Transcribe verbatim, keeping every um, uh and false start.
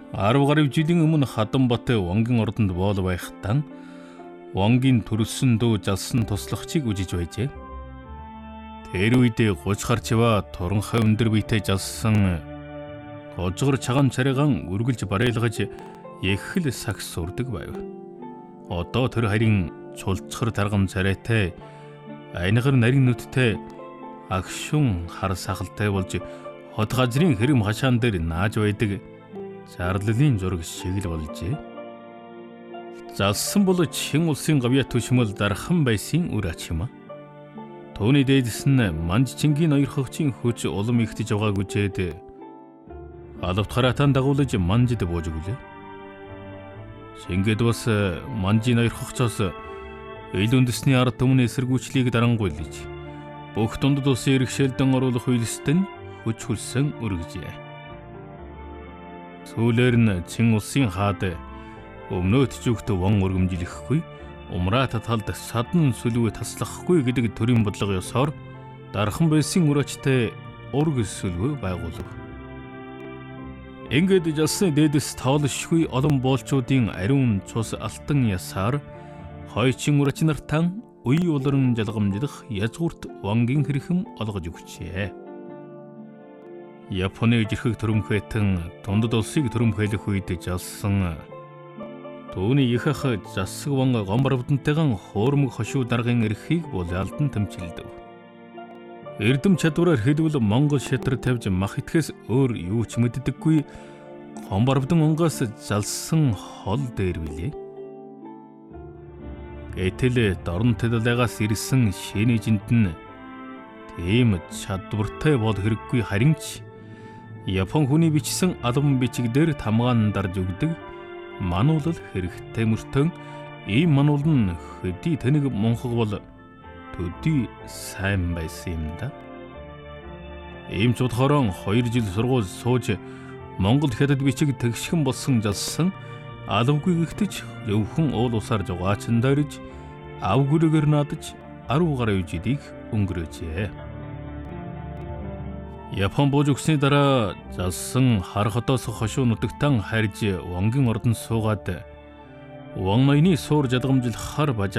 арав гаруй жилийн өмнө Хадамбат Вонгийн ордонд боол байхдаа Вонгийн төрөлсөн дөө жалсан туслагчийг үжиж байжээ. Тэр үед гуж гарчва туранхай өндөр биетэй жалсан гожгор чаган царайгаан үргэлж барайлгаж ехэл сагс сурдаг байв. Одоо тэр харин чулцхар таргам царайтай айнагар нарийн нүдтэй агшун хар сахалтай болж хот газрын хэрэм хашаан дээр нааж байдаг зарлалын зураг шиг л болжээ. Залсан бол чин улсын гавья төшмөл дархан байсан үр ач юм. Төвний дээдэс нь Манж Чингийн ноёр хогчийн хүч улам ихтэж байгаа гүжээд алавт хараатан дагуулж Манжид бууж өглөө. Шингэд бас Манжийн ноёр хогчоос ил үндэсний ард түмний эсэргүүцлийг дарангуйлж бүх дундад улсын иргэшээлдэн оруулах үйлстэнд хүч хөлсөн өргөжээ. Сүүлээр нь Чин улсын хаад өмнөөд зүгт вон өргөмжилөхгүй умраат талд садан сүлвэ таслахгүй гэдэг төрийн бодлого ёсоор дархан байсан үр ачтай ург сүлвэ байгуулав. Ингээд жалсан дээдэс тоолшгүй олон боолчуудын ариун цус алтан ясаар хойчин үр ач нартан үе улиран жалгамжлах язгуурт Вонгийн хэрхэм олгож өгчээ. Японы жирхэг төрөмхөйтөн дундад улсыг төрөмхөйлөх үед жалсан түүний их ах засаг вон гомбарвдантайгаан хуурмаг хошуу даргын эрхийг бол алдан тэмцэлдэв. Эрдэм чадвараар хэлбэл Монгол шатар тавьж мах итгэхээс өөр юу ч мэддэггүй гомбарвдан онгоос залсан хол дээр билээ. Гэтэл дорн төлөлгөөс ирсэн шинэжинд нь тийм чадвартай бол хэрэггүй харин ч Япон хүний бичсэн албан бичиг дээр тамгаан дарж өгдөг мануулал хэрэгтэй мөртөн ийм мануул нь хөдий тэнэг монхог бол төдий сайн байсан юм да. Ийм ч бодохоор хоёр жил сургууль сууж Монгол хятад бичиг тэгшхэн болсон жалсан алавгүй гихтэж өвхөн уул усаар жугаачин дайрж ав гүрэгээр наадаж арав гаруй жилийг өнгөрөөжээ. Япон бууж өгсөний дараа залсан хар хотоос хошуу нутагтан харж Вонгийн ордонд суугаад Вон ноёны суур жадгамжил хар бажаа